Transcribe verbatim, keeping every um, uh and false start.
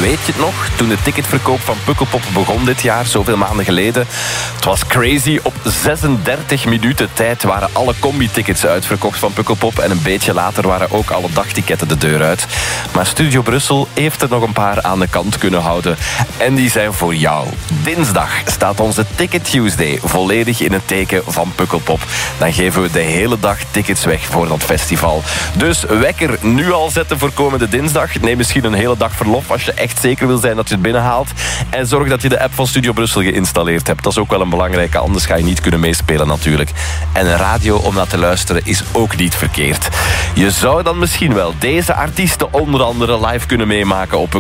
Weet je het nog? Toen de ticketverkoop van Pukkelpop begon dit jaar, zoveel maanden geleden. Het was crazy. Op zesendertig minuten tijd waren alle combi-tickets uitverkocht van Pukkelpop. En een beetje later waren ook alle dagticketten de deur uit. Maar Studio Brussel heeft er nog een paar aan de kant kunnen houden. En die zijn voor jou. Dinsdag staat onze Ticket Tuesday volledig in het teken van Pukkelpop. Dan geven we de hele dag tickets weg voor dat festival. Dus wekker nu al zetten voor komende dinsdag. Neem misschien een hele dag verlof als je echt zeker wil zijn dat je het binnenhaalt. En zorg dat je de app van Studio Brussel geïnstalleerd hebt. Dat is ook wel een belangrijke, anders ga je niet kunnen meespelen natuurlijk. En een radio om naar te luisteren is ook niet verkeerd. Je zou dan misschien wel deze artiesten onder andere live kunnen meemaken op